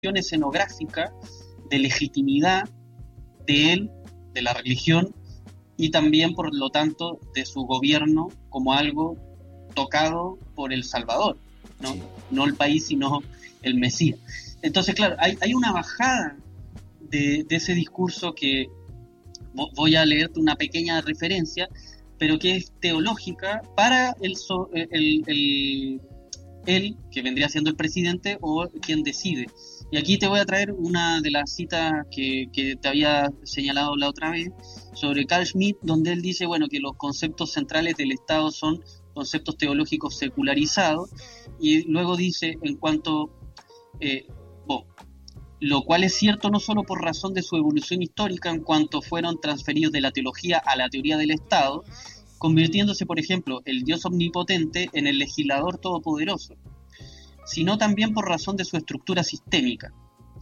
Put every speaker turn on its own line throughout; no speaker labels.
escenográfica de legitimidad de él, de la religión, y también, por lo tanto, de su gobierno como algo tocado por el Salvador, ¿no?
Sí.
No el país, sino el Mesías. Entonces, claro, hay una bajada de ese discurso que voy a leerte una pequeña referencia, pero que es teológica para él, que vendría siendo el presidente o quien decide. Y aquí te voy a traer una de las citas que te había señalado la otra vez sobre Carl Schmitt, donde él dice, bueno, que los conceptos centrales del Estado son conceptos teológicos secularizados, y luego dice, en cuanto, lo cual es cierto no solo por razón de su evolución histórica en cuanto fueron transferidos de la teología a la teoría del Estado, convirtiéndose, por ejemplo, el Dios omnipotente en el legislador todopoderoso, sino también por razón de su estructura sistemática,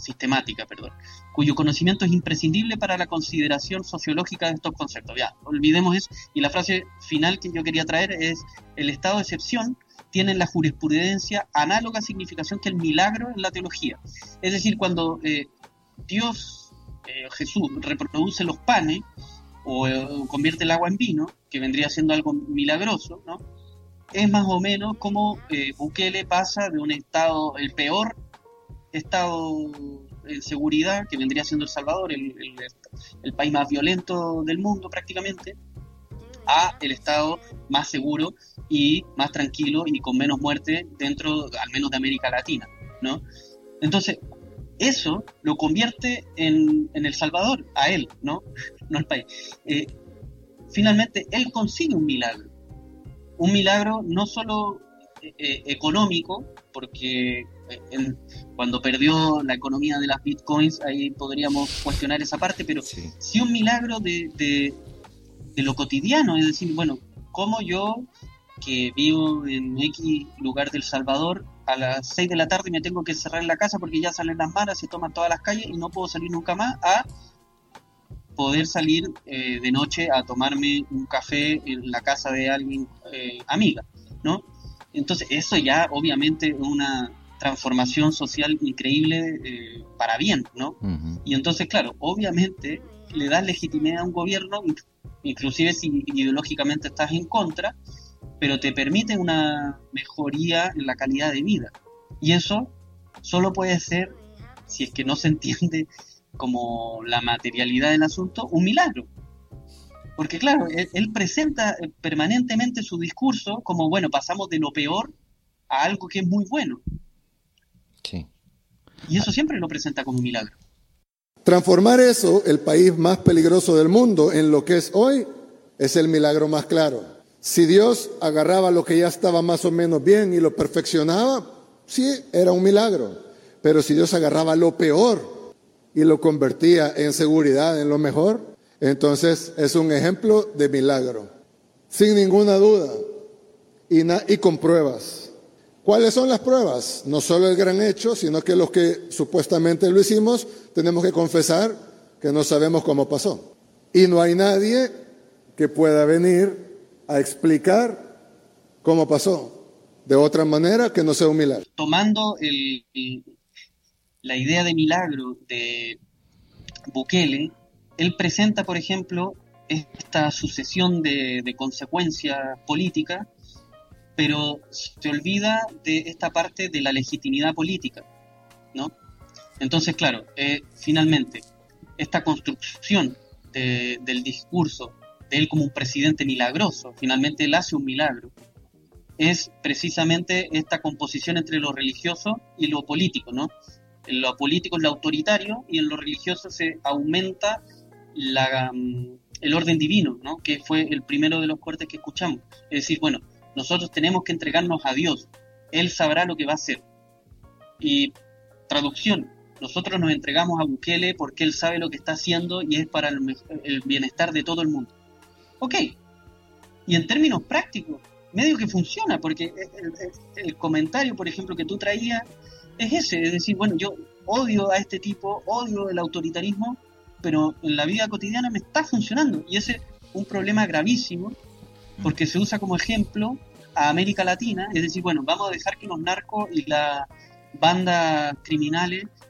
cuyo conocimiento es imprescindible para la consideración sociológica de estos conceptos. Ya, olvidemos eso. Y la frase final que yo quería traer es: el estado de excepción tiene en la jurisprudencia análoga significación que el milagro en la teología. Es decir, cuando Dios, Jesús, reproduce los panes o convierte el agua en vino, que vendría siendo algo milagroso, ¿no? Es más o menos como Bukele pasa de un estado, el peor estado en seguridad, que vendría siendo El Salvador, el país más violento del mundo prácticamente, a el estado más seguro y más tranquilo y con menos muerte dentro, al menos, de América Latina, ¿no? Entonces, eso lo convierte en El Salvador, a él, ¿no? No al país. Finalmente, él consigue un milagro no solo económico, porque cuando perdió la economía de las bitcoins, ahí podríamos cuestionar esa parte, pero sí un milagro de lo cotidiano, es decir, bueno, como yo, que vivo en X lugar del Salvador, a las 6 de la tarde me tengo que encerrar en la casa porque ya salen las maras, se toman todas las calles y no puedo salir nunca más, a poder salir de noche a tomarme un café en la casa de alguien amiga, ¿no? Entonces eso ya obviamente es una transformación social increíble para bien, ¿no?
Uh-huh.
Y entonces, claro, obviamente le das legitimidad a un gobierno, inclusive si ideológicamente estás en contra, pero te permite una mejoría en la calidad de vida. Y eso solo puede ser, si es que no se entiende como la materialidad del asunto, un milagro. Porque claro, él presenta permanentemente su discurso como, bueno, pasamos de lo peor a algo que es muy bueno.
Sí.
Y eso siempre lo presenta como un milagro.
Transformar eso, el país más peligroso del mundo, en lo que es hoy, es el milagro más claro. Si Dios agarraba lo que ya estaba más o menos bien y lo perfeccionaba, sí, era un milagro. Pero si Dios agarraba lo peor y lo convertía en seguridad, en lo mejor, entonces es un ejemplo de milagro, sin ninguna duda, y con pruebas. ¿Cuáles son las pruebas? No solo el gran hecho, sino que los que supuestamente lo hicimos, tenemos que confesar que no sabemos cómo pasó. Y no hay nadie que pueda venir a explicar cómo pasó de otra manera que no sea un milagro.
Tomando la idea de milagro de Bukele, él presenta, por ejemplo, esta sucesión de consecuencias políticas, pero se olvida de esta parte de la legitimidad política, ¿no? Entonces, claro, finalmente, esta construcción del discurso de él como un presidente milagroso, finalmente él hace un milagro, es precisamente esta composición entre lo religioso y lo político, ¿no? En lo político es lo autoritario y en lo religioso se aumenta el orden divino, ¿no? Que fue el primero de los cortes que escuchamos. Es decir, bueno, nosotros tenemos que entregarnos a Dios, Él sabrá lo que va a hacer. Y traducción, nosotros nos entregamos a Bukele porque Él sabe lo que está haciendo y es para el bienestar de todo el mundo. Ok, y en términos prácticos, medio que funciona, porque el comentario, por ejemplo, que tú traías es ese, es decir, bueno, yo odio a este tipo, odio el autoritarismo, pero en la vida cotidiana me está funcionando, y ese es un problema gravísimo, porque se usa como ejemplo a América Latina, es decir, bueno, vamos a dejar que los narcos y las bandas criminales